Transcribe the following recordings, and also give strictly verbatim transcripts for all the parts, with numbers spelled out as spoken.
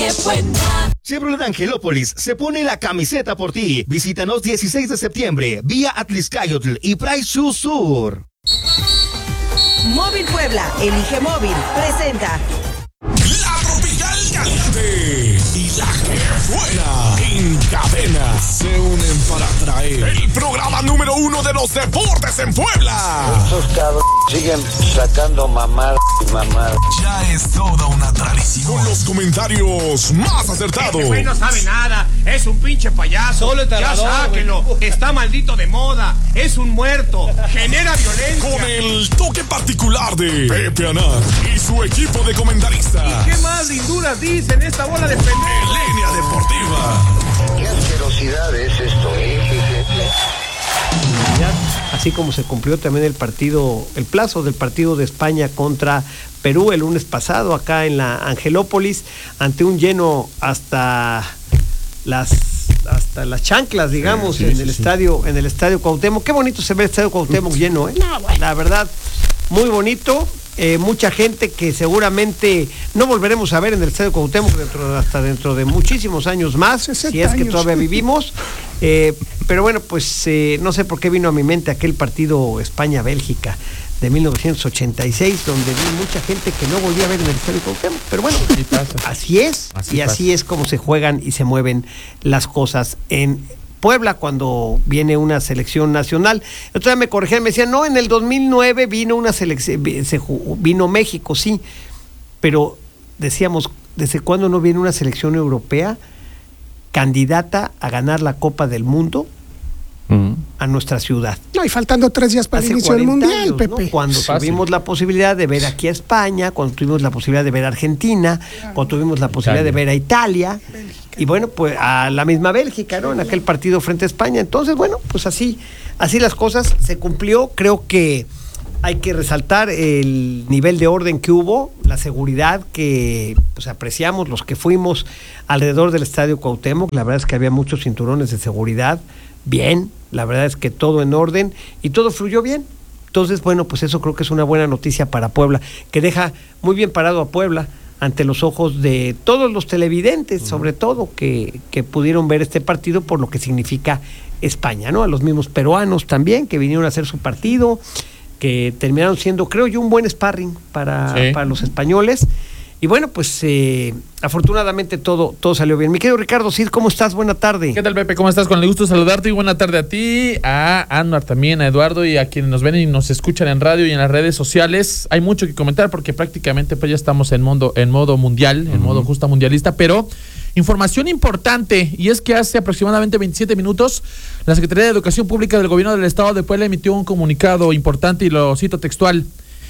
buena. Chevrolet Angelópolis se pone la camiseta por ti. Visítanos dieciséis de septiembre, vía Atliscayotl y Price Shoe Sur. Móvil Puebla, elige móvil, presenta La Tropical Caliente y la que fuera en cadena se unen para traer el programa número uno de los deportes en Puebla. Estos cabros siguen sacando mamar y mamar. Ya es toda una tradición. Con los comentarios más acertados. Este güey no sabe nada, es un pinche payaso. Solo el ya sáquenlo, está maldito de moda, es un muerto, genera violencia. Con el toque particular de Pepe Anán y su equipo de comentaristas. ¿Qué más linduras dicen esta bola de pendejos? Línea Deportiva. Qué asquerosidad es esto, ¿eh? Así como se cumplió también el partido, el plazo del partido de España contra Perú el lunes pasado acá en la Angelópolis, ante un lleno hasta las hasta las chanclas, digamos, sí, sí, en sí, el sí. estadio, en el estadio Cuauhtémoc. Qué bonito se ve el estadio Cuauhtémoc lleno, ¿eh? No, bueno. La verdad, muy bonito. Eh, mucha gente que seguramente no volveremos a ver en el estadio Cuauhtémoc dentro, hasta dentro de muchísimos años más, si es que todavía vivimos. Eh, pero bueno, pues eh, no sé por qué vino a mi mente aquel partido España-Bélgica de mil novecientos ochenta y seis, donde vi mucha gente que no volví a ver en el estadio Cuauhtémoc. Pero bueno, así es, así y así pasa. Es como se juegan y se mueven las cosas en Puebla cuando viene una selección nacional. Otra vez me corregían, me decían, no, en el dos mil nueve vino una selección, vino México, sí, pero decíamos, ¿desde cuándo no viene una selección europea candidata a ganar la Copa del Mundo uh-huh. a nuestra ciudad? No, y faltando tres días para el inicio del Mundial, años, Pepe. ¿no? Cuando Fácil. tuvimos la posibilidad de ver aquí a España, cuando tuvimos la posibilidad de ver a Argentina, claro. cuando tuvimos la posibilidad Italia. de ver a Italia, Bélgica. Y bueno, pues a la misma Bélgica, ¿no? En aquel partido frente a España. Entonces, bueno, pues así, así las cosas, se cumplió. Creo que hay que resaltar el nivel de orden que hubo, la seguridad que pues apreciamos los que fuimos alrededor del estadio Cuauhtémoc. La verdad es que había muchos cinturones de seguridad, bien, la verdad es que todo en orden y todo fluyó bien. Entonces, bueno, pues eso creo que es una buena noticia para Puebla, que deja muy bien parado a Puebla ante los ojos de todos los televidentes, uh-huh. sobre todo, que, que pudieron ver este partido por lo que significa España, ¿no? A los mismos peruanos también, que vinieron a hacer su partido, que terminaron siendo, creo yo, un buen sparring para, sí. para los españoles. Y bueno, pues eh, afortunadamente todo, todo salió bien. Mi querido Ricardo Cid, ¿cómo estás? Buena tarde. ¿Qué tal, Pepe? ¿Cómo estás? Con el gusto de saludarte y buena tarde a ti, a Anuar también, a Eduardo y a quienes nos ven y nos escuchan en radio y en las redes sociales. Hay mucho que comentar porque prácticamente pues ya estamos en modo, en modo mundial, en uh-huh. modo justa mundialista, pero información importante, y es que hace aproximadamente veintisiete minutos la Secretaría de Educación Pública del Gobierno del Estado de Puebla emitió un comunicado importante y lo cito textual.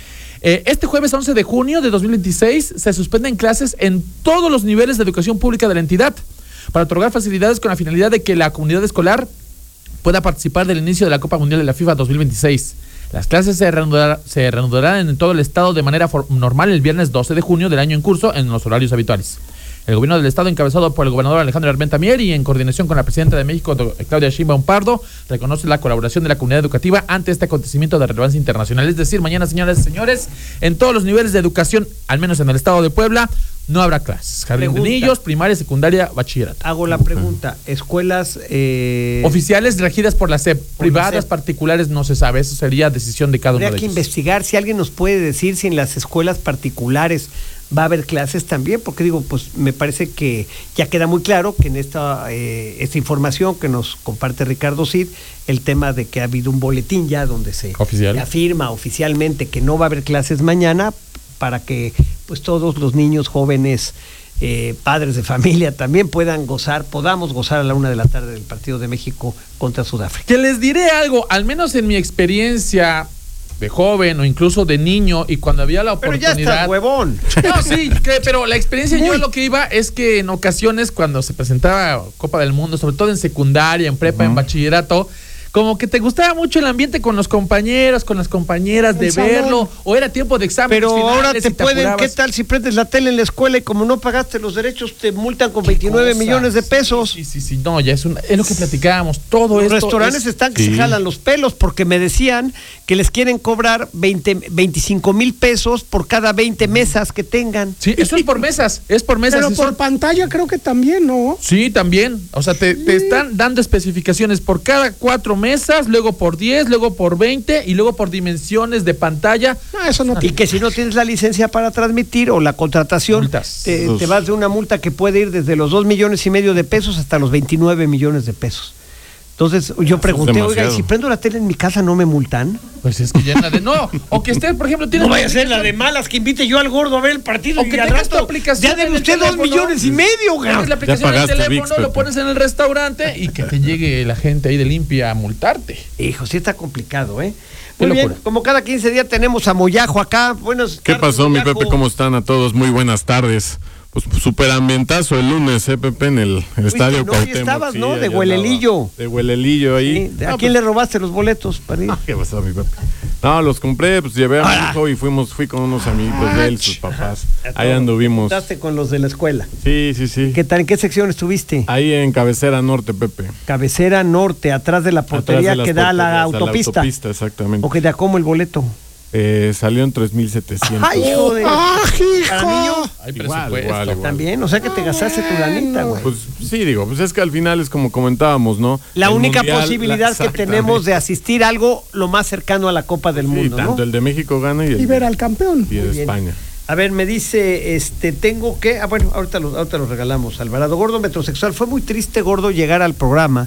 Eh, este jueves once de junio de dos mil veintiséis se suspenden clases en todos los niveles de educación pública de la entidad para otorgar facilidades con la finalidad de que la comunidad escolar pueda participar del inicio de la Copa Mundial de la FIFA dos mil veintiséis. Las clases se, reanudar, se reanudarán en todo el estado de manera for- normal el viernes doce de junio del año en curso en los horarios habituales. El gobierno del estado, encabezado por el gobernador Alejandro Armenta Mier y en coordinación con la presidenta de México, Claudia Sheinbaum Pardo, reconoce la colaboración de la comunidad educativa ante este acontecimiento de relevancia internacional. Es decir, mañana, señoras y señores, en todos los niveles de educación, al menos en el estado de Puebla, no habrá clases. Jardín de niños, primaria, secundaria, bachillerato. Hago la pregunta, ¿escuelas eh... oficiales regidas por la S E P, por privadas, la S E P. Particulares, no se sabe, eso sería decisión de cada uno de ellos. Habría que investigar si alguien nos puede decir si en las escuelas particulares va a haber clases también, porque digo, pues me parece que ya queda muy claro que en esta eh, esta información que nos comparte Ricardo Cid, el tema de que ha habido un boletín ya donde se Oficial. afirma oficialmente que no va a haber clases mañana, para que pues todos los niños, jóvenes, eh, padres de familia también puedan gozar, podamos gozar a la una de la tarde del partido de México contra Sudáfrica. Que les diré algo, al menos en mi experiencia de joven o incluso de niño, y cuando había la oportunidad. Pero ya estás huevón. No, sí, que, pero la experiencia, Muy. yo lo que iba es que en ocasiones cuando se presentaba Copa del Mundo, sobre todo en secundaria, en prepa, uh-huh. en bachillerato, como que te gustaba mucho el ambiente con los compañeros, con las compañeras, El de salón. verlo, o era tiempo de exámenes Pero finales ahora y te pueden, apurabas. ¿qué tal si prendes la tele en la escuela y como no pagaste los derechos te multan con veintinueve Cosa. millones de pesos? Sí, sí, sí, no, ya es un, es lo que platicábamos, todo Los esto restaurantes es- están que Sí. se jalan los pelos porque me decían que les quieren cobrar veinte, veinticinco mil pesos por cada veinte mesas que tengan. Sí, eso es por mesas, es por mesas. Pero eso- por pantalla creo que también, ¿no? Sí, también. O sea, te, te están dando especificaciones por cada cuatro mesas, luego por diez, luego por veinte y luego por dimensiones de pantalla. No, eso no Y tiene. que si no tienes la licencia para transmitir o la contratación, Multas. te, Los- te vas de una multa que puede ir desde los dos millones y medio de pesos hasta los veintinueve millones de pesos. Entonces yo pregunté, oiga, ¿y demasiado. si prendo la tele en mi casa no me multan? Pues es que ya en la de. No, o que estés, por ejemplo, tienes. No vaya a ser la de malas que invite yo al gordo a ver el partido O que y al tengas tu rato aplicación ya debe en el usted dos teléfono. millones y medio, güey. Tienes la aplicación en el pagaste, teléfono, Vix, lo Pepe. pones en el restaurante y que te llegue la gente ahí de limpia a multarte. Hijo, sí está complicado, ¿eh? Qué Muy bien, locura. como cada quince días tenemos a Moyajo acá. Buenos ¿Qué tardes, pasó, mi Moyajo. Pepe? ¿Cómo están a todos? Muy buenas tardes. Pues súper ambientazo el lunes, ¿eh, Pepe? En el, el estadio no, ahí Cuauhtémoc. estabas, ¿no? De allá Huelelillo. andaba. De Huelelillo ahí. Sí, ¿a No, quién pues, le robaste los boletos para ir? ¿Qué pasó, mi Pepe? No, los compré, pues llevé a mi hijo y fuimos, fui con unos amiguitos de él, sus papás. Ahí anduvimos. Juntaste con los de la escuela. Sí, sí, sí. ¿Qué tal? ¿En qué sección estuviste? Ahí en Cabecera Norte, Pepe. Cabecera norte, atrás de la portería Atrás de las que da a la porterías, a autopista. autopista, exactamente. ¿O que te como el boleto? Eh, salió en tres mil setecientos. ¡Ay, hijo de... ¡Ah, ¿Para niños? hijo! Hay Igual, presupuesto. igual, igual. También, o sea que te gastaste tu lanita, güey. Pues sí, digo, pues es que al final es como comentábamos, ¿no? La El única mundial, posibilidad la- que tenemos de asistir a algo lo más cercano a la Copa del Sí, Mundo, tanto ¿no? el de México gana y el Y ver de, al campeón. y de Muy bien. España. A ver, me dice, este, tengo que, ah, bueno, ahorita lo, ahorita lo regalamos, Alvarado. Gordo metrosexual, fue muy triste, Gordo, llegar al programa,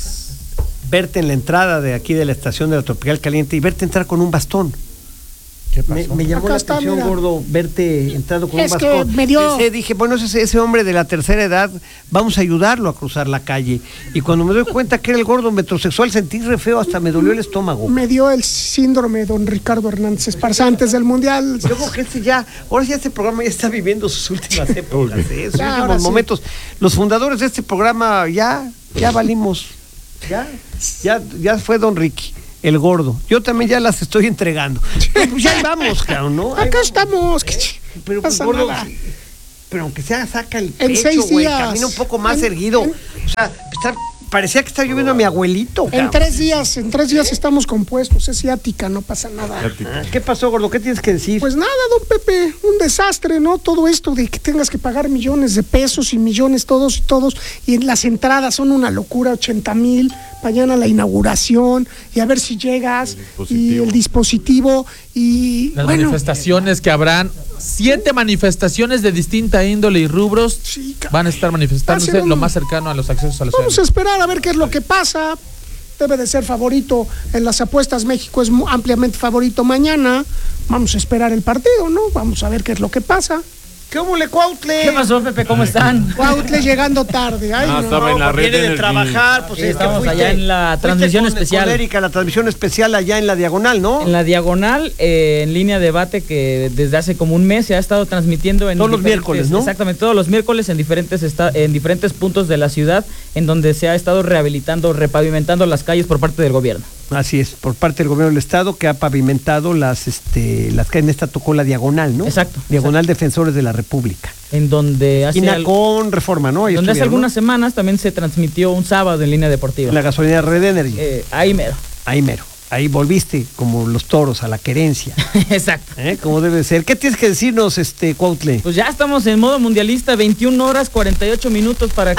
verte en la entrada de aquí de la estación de la Tropical Caliente y verte entrar con un bastón. ¿Qué Me, pasó? me llamó Acá la está, atención, mira. Gordo, verte entrando con Es un que bastón. me dio- Pensé, dije, bueno, ese, ese hombre de la tercera edad, vamos a ayudarlo a cruzar la calle. Y cuando me doy cuenta que era el gordo metrosexual, sentí re feo, hasta me dolió el estómago. Me dio el síndrome de don Ricardo Hernández Esparza antes del Mundial. Luego que este ya, ahora ya este programa ya está viviendo sus últimas épocas, ¿eh? sus Ya, últimos ahora sí. momentos. Los fundadores de este programa ya, ya valimos. Ya, ya, ya fue don Ricky, el gordo. Yo también ya las estoy entregando. Pues, pues ya ahí vamos, cabrón, ¿no? Ahí Acá vamos. estamos. que- Pero no pues, pasa gordo, nada. sí, pero aunque sea, saca el En pecho, seis güey, días. camina un poco más En- erguido. en- O sea, está- parecía que estaba lloviendo a mi abuelito, En cabrón. tres días, en tres días estamos compuestos. Es ciática, no pasa nada. Ah, ¿qué pasó, gordo? ¿Qué tienes que decir? Pues nada, don Pepe, un desastre, ¿no? Todo esto de que tengas que pagar millones de pesos y millones todos y todos, y en las entradas son una locura, ochenta mil, mañana la inauguración, y a ver si llegas, y el dispositivo, y Las bueno, manifestaciones que habrán, siete manifestaciones de distinta índole y rubros Sí, ca- van a estar manifestándose Va a ser un- lo más cercano a los accesos a la ciudad. vamos a esperar a ver qué es lo que pasa. Debe de ser favorito en las apuestas. México es mu- ampliamente favorito mañana. Vamos a esperar el partido, ¿no? Vamos a ver qué es lo que pasa. ¿Qué hubo, le Cuautle? ¿Qué pasó, Pepe? ¿Cómo están? Cuautle llegando tarde. Ay, Ah, no. estaba en la pues red viene de Energy. trabajar, pues Sí, es que estamos fuiste- allá en la fuiste transmisión con- especial. Con Erika, la transmisión especial allá en la diagonal, ¿no? En la diagonal, eh, en línea de debate que desde hace como un mes se ha estado transmitiendo en Todos los diferentes- miércoles, ¿no? Exactamente, todos los miércoles en diferentes esta- en diferentes puntos de la ciudad, en donde se ha estado rehabilitando, repavimentando las calles por parte del gobierno. Así es, por parte del gobierno del estado que ha pavimentado las, este, las que en esta tocó la diagonal, ¿no? Exacto, Diagonal Defensores de la República. En donde hace, Esquina al- con Reforma, ¿no? Ahí donde hace estuvieron, ¿no? algunas semanas también se transmitió un sábado en línea deportiva. En la gasolinera Red Energy. Eh, ahí mero. Ahí mero. Ahí volviste como los toros a la querencia, Exacto. ¿eh? Como debe ser. ¿Qué tienes que decirnos, este, Cuautle? Pues ya estamos en modo mundialista, veintiuna horas cuarenta y ocho minutos para que...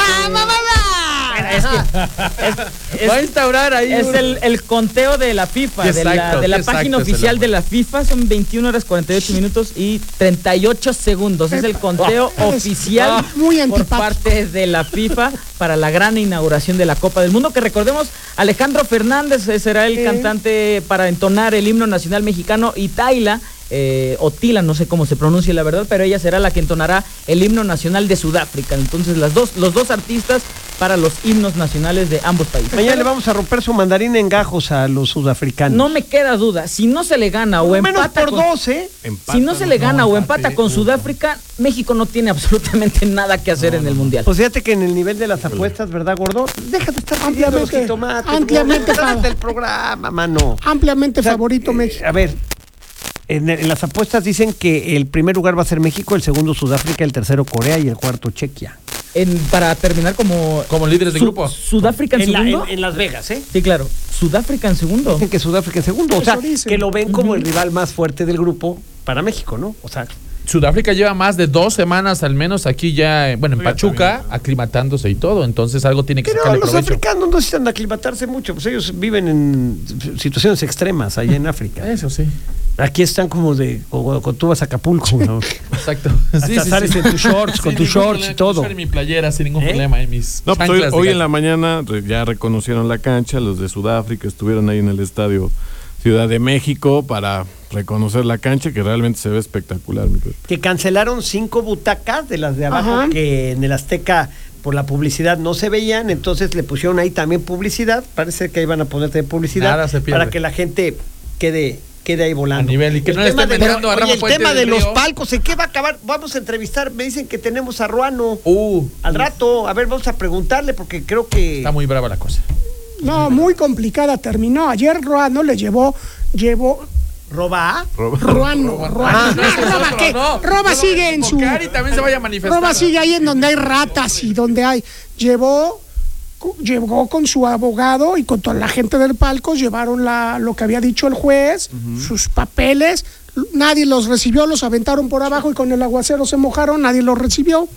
Es que- es- es- Va a instaurar ahí Es un- el, el conteo de la FIFA, Qué de la, exacto, de la qué página exacto es el oficial hombre. de la FIFA. Son veintiuna horas cuarenta y ocho minutos y treinta y ocho segundos. Es el conteo oficial muy por antipático. parte de la FIFA para la gran inauguración de la Copa del Mundo. Que recordemos, Alejandro Fernández eh, será el Sí. cantante para entonar el himno nacional mexicano y Tayla eh, Otila, no sé cómo se pronuncia la verdad, pero ella será la que entonará el himno nacional de Sudáfrica. Entonces las dos, los dos artistas para los himnos nacionales de ambos países. Mañana le vamos a romper su mandarín en gajos a los sudafricanos. No me queda duda, si no se le gana o Menos empata por con, dos, ¿eh? si no se le gana no, o empate, empata con Sudáfrica, México no tiene absolutamente nada que hacer no, en el no. Mundial. Pues fíjate que en el nivel de las apuestas, ¿verdad, gordo? Déjate de estar pidiendo los jitomates. Ampliamente favorito el programa, mano. Ampliamente o sea, favorito México. Eh, a ver, en, en las apuestas dicen que el primer lugar va a ser México, el segundo Sudáfrica, el tercero Corea y el cuarto Chequia. En, para terminar como como líderes de su, grupo. Sudáfrica en, en segundo. La, en, en Las Vegas, ¿eh? Sí, claro. Sudáfrica en segundo. Dicen que Sudáfrica en segundo. O sea, dicen. que lo ven como uh-huh. el rival más fuerte del grupo para México, ¿no? O sea, Sudáfrica lleva más de dos semanas al menos aquí ya, bueno, en Pachuca, aclimatándose y todo, entonces algo tiene que pero sacarle los provecho. africanos no necesitan aclimatarse mucho, pues ellos viven en situaciones extremas allá en África. Eso sí. Aquí están como de cuando tú vas a Acapulco, ¿no? Exacto. Hasta sí, sí, sales sí. en tus shorts, con tus shorts problema, y todo. Con mi playera sin ningún ¿Eh? problema y mis No, pues hoy, chanclas, hoy en la mañana ya reconocieron la cancha, los de Sudáfrica estuvieron ahí en el estadio Ciudad de México para reconocer la cancha, que realmente se ve espectacular. Mi que cancelaron cinco butacas de las de abajo. Ajá. Que en el Azteca por la publicidad no se veían, entonces le pusieron ahí también publicidad, parece que iban a ponerte publicidad. Nada se pierde. Para que la gente quede quede ahí volando. A nivel, y que el no le estén metiendo a Rafa El Puente tema de del los Río. palcos, ¿en qué va a acabar? Vamos a entrevistar, me dicen que tenemos a Ruano Uh, al rato, a ver, vamos a preguntarle porque creo que está muy brava la cosa. No, muy complicada terminó. Ayer Ruano le llevó, llevó ¿Roba? Roba. Ruano, Ruano. Ah, No, Roba, ¿qué? no, Roba no sigue en su. Y también se vaya a manifestar. Roba sigue ahí en donde hay ratas y donde hay. Llevó, llegó con su abogado y con toda la gente del palco, llevaron la, lo que había dicho el juez, uh-huh. sus papeles. Nadie los recibió, los aventaron por abajo y con el aguacero se mojaron, nadie los recibió.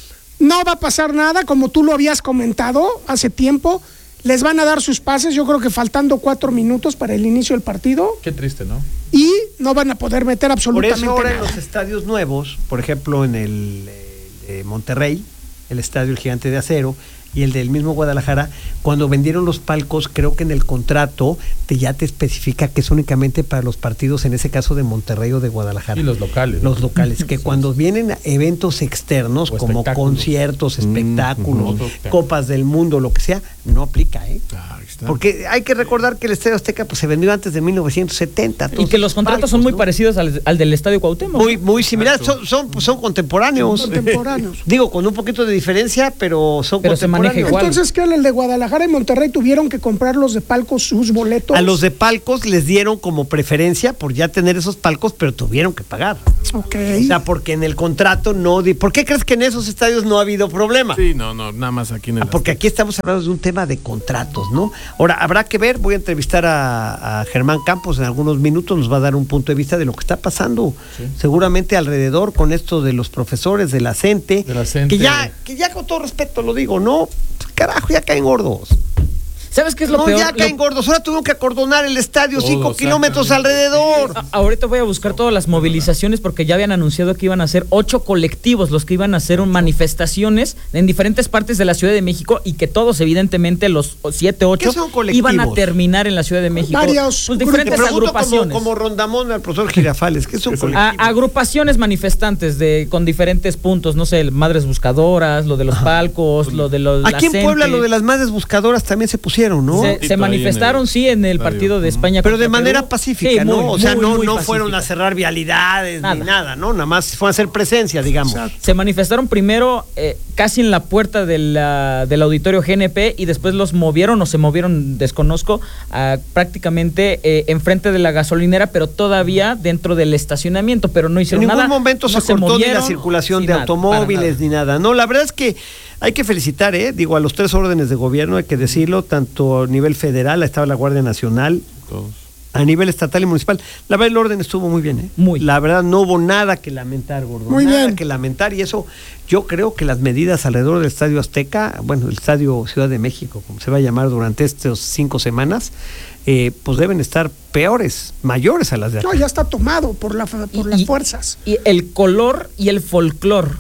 No va a pasar nada, como tú lo habías comentado hace tiempo. Les van a dar sus pases, yo creo que faltando cuatro minutos para el inicio del partido. Qué triste, ¿no? Y no van a poder meter absolutamente nada. Por eso ahora nada. En los estadios nuevos, por ejemplo en el de Monterrey, el estadio El Gigante de Acero, y el del mismo Guadalajara, cuando vendieron los palcos, creo que en el contrato te ya te especifica que es únicamente para los partidos, en ese caso de Monterrey o de Guadalajara. Y los locales. Los locales, que cuando vienen eventos externos, o como conciertos, espectáculos, mm, copas del mundo, lo que sea, no aplica, ¿eh? Ah, porque hay que recordar que el Estadio Azteca pues se vendió antes de mil novecientos setenta. Y que los contratos palcos, son muy ¿no? parecidos al, al del Estadio Cuauhtémoc. Muy, muy similares, son, son, son contemporáneos. Son contemporáneos. Digo, con un poquito de diferencia, pero son pero contemporáneos. Se maneja igual. Entonces, ¿qué? El de Guadalajara y Monterrey tuvieron que comprar los de palcos sus boletos. A los de palcos les dieron como preferencia por ya tener esos palcos, pero tuvieron que pagar. Ok. O sea, porque en el contrato no... Di- ¿Por qué crees que en esos estadios no ha habido problema? Sí, no, no, nada más aquí en el... Ah, porque aquí estamos hablando de un tema de contratos, ¿no? Ahora, habrá que ver, voy a entrevistar a, a Germán Campos en algunos minutos, nos va a dar un punto de vista de lo que está pasando, sí. seguramente alrededor con esto de los profesores, de la CENTE, de la CENTE. que ya, que ya con todo respeto lo digo, ¿no? Carajo, ya caen gordos. ¿Sabes qué es lo no, peor? ya caen lo... gordos. Ahora tuvieron que acordonar el estadio Todo, cinco kilómetros alrededor. A- ahorita voy a buscar todas las movilizaciones porque ya habían anunciado que iban a ser ocho colectivos los que iban a hacer un manifestaciones en diferentes partes de la Ciudad de México y que todos, evidentemente, los siete, ocho iban a terminar en la Ciudad de México. Varios pues, diferentes agrupaciones. Como, como Rondamón al profesor Girafales, que son a, agrupaciones manifestantes de con diferentes puntos, no sé, madres buscadoras, lo de los palcos, lo de los. Aquí en Puebla lo de las madres buscadoras también se pusieron, ¿no? Se, se manifestaron, el, sí, en el partido de España. Pero de manera Perú. pacífica, sí, ¿no? Muy, o sea, muy, no, muy no fueron a cerrar vialidades nada. ni nada, ¿no? Nada más fueron a hacer presencia, digamos. Exacto. Se manifestaron primero eh, casi en la puerta de la, del auditorio G N P y después los movieron o se movieron, desconozco, a, prácticamente eh, enfrente de la gasolinera, pero todavía dentro del estacionamiento, pero no hicieron nada. En ningún nada, momento no se cortó movieron, ni la circulación de nada, automóviles ni nada. No, la verdad es que hay que felicitar, ¿eh? Digo, a los tres órdenes de gobierno, hay que decirlo, tanto a nivel federal, estaba la Guardia Nacional, todos. A nivel estatal y municipal. La verdad, el orden estuvo muy bien, ¿eh? Muy. La verdad, no hubo nada que lamentar, gordo. Muy nada bien. que lamentar, y eso, yo creo que las medidas alrededor del Estadio Azteca, bueno, el Estadio Ciudad de México, como se va a llamar durante estas cinco semanas, eh, pues deben estar peores, mayores a las de aquí. No, ya está tomado por, la, por y, las y, fuerzas. Y el color y el folclor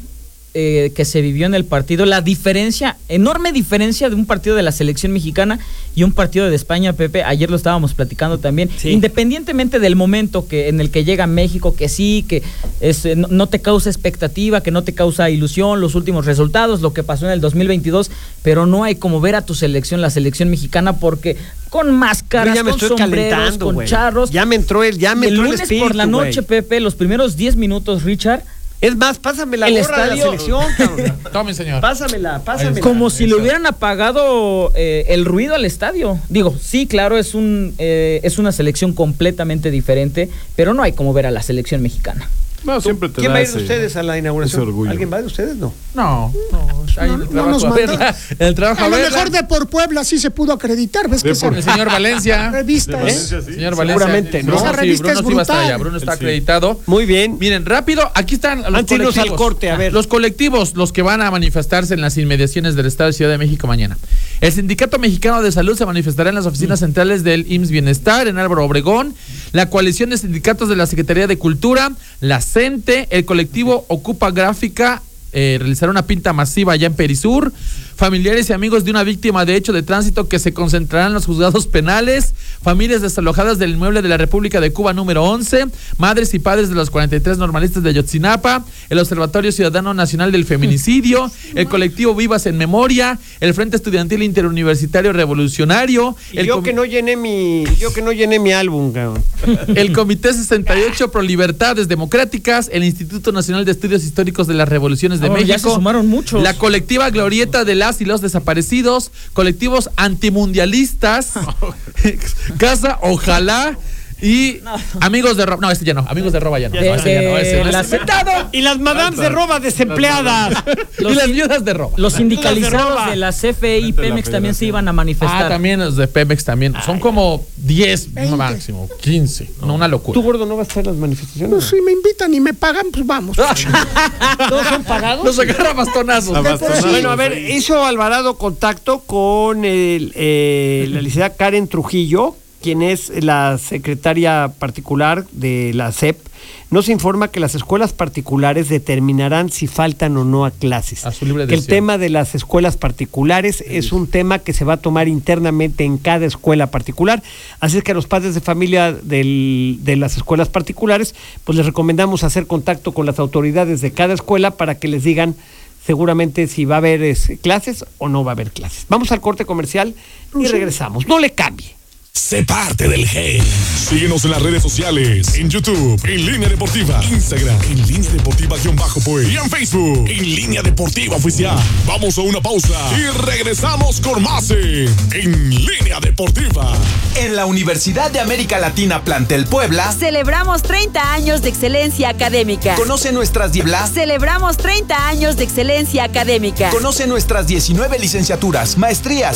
eh, que se vivió en el partido, la diferencia, enorme diferencia de un partido de la selección mexicana y un partido de España, Pepe, ayer lo estábamos platicando también, sí. Independientemente del momento que en el que llega México, que sí, que es, no, no te causa expectativa, que no te causa ilusión, los últimos resultados, lo que pasó en el dos mil veintidós, pero no hay como ver a tu selección, la selección mexicana, porque con máscaras, ya me con estoy sombreros, con wey. charros. Ya me entró el, ya me el entró lunes el espíritu, por la noche, wey. Pepe, los primeros diez minutos, Richard. Es más, pásame la el gorra estadio, de la selección, cabrón. Tome, señor. Pásamela, pásamela. Como si le hubieran apagado eh, el ruido al estadio. Digo, sí, claro, es un eh, es una selección completamente diferente, pero no hay como ver a la selección mexicana. No, siempre te ¿Quién da va a ir de ese- ustedes a la inauguración? ese orgullo. ¿Alguien va de ustedes? No. No, no, está ahí en el No trabajo nos a mandó. verla. En el trabajo A a lo verla. mejor de por Puebla sí se pudo acreditar, ves que De esa por- El señor Valencia. revista De es. Valencia, sí. Señor Valencia. Seguramente, ¿no? Bruno, Esa sí, revista Bruno es sí va a estar brutal. allá. Bruno está Sí. acreditado. Muy bien. Miren, rápido, aquí están los Antes de irnos colectivos. al corte, a ver. Los colectivos, los que van a manifestarse en las inmediaciones del Estado de Ciudad de México mañana. El Sindicato Mexicano de Salud se manifestará en las oficinas centrales del I M S S Bienestar en Álvaro Obregón. La coalición de sindicatos de la Secretaría de Cultura, la CENTE, el colectivo Ocupa Gráfica, eh, realizará una pinta masiva allá en Perisur. Familiares y amigos de una víctima de hecho de tránsito que se concentrarán en los juzgados penales, familias desalojadas del inmueble de la República de Cuba número once, madres y padres de los cuarenta y tres normalistas de Ayotzinapa, el Observatorio Ciudadano Nacional del Feminicidio, el colectivo Vivas en Memoria, el Frente Estudiantil Interuniversitario Revolucionario, Y el, yo com- que no llené mi, yo que no llené mi álbum, cabrón. el Comité sesenta y ocho Pro Libertades Democráticas, el Instituto Nacional de Estudios Históricos de las Revoluciones de Oh, México, ya se sumaron muchos. la colectiva Glorieta de las y los desaparecidos, colectivos antimundialistas, Casa Ojalá y amigos de roba. No, este ya no, amigos de roba ya no. De- No, ese ya no, ese- de la- ese- Y las madames de roba desempleadas. y las viudas de roba. Los sindicalizados roba. de la C F E y Vete a la Pemex también se federación. iban a manifestar. Ah, también los de Pemex también. Son como diez máximo, quince. No, una locura. ¿Tú, gordo, no vas a estar en las manifestaciones? Pues, si me invitan y me pagan, pues vamos. ¿Todos son pagados? Los agarra a bastonazos. A bastonazos. Bueno, a ver, hizo Alvarado contacto con el, eh, la licenciada Karen Trujillo, quien es la secretaria particular de la S E P. Nos informa que las escuelas particulares determinarán si faltan o no a clases. A su libre Que el decisión. tema de las escuelas particulares es un tema que se va a tomar internamente en cada escuela particular. Así es que a los padres de familia del- de las escuelas particulares, pues les recomendamos hacer contacto con las autoridades de cada escuela para que les digan seguramente si va a haber es, clases o no va a haber clases. Vamos al corte comercial y regresamos. No le cambie. Sé parte del G. Síguenos en las redes sociales, en YouTube, en Línea Deportiva, Instagram, en Línea Deportiva-Pues y en Facebook, en Línea Deportiva Oficial. Vamos a una pausa y regresamos con más en, en Línea Deportiva. En la Universidad de América Latina Plantel Puebla, Celebramos treinta años de excelencia académica. conoce nuestras dieblas, Celebramos treinta años de excelencia académica. conoce nuestras diecinueve licenciaturas, maestrías,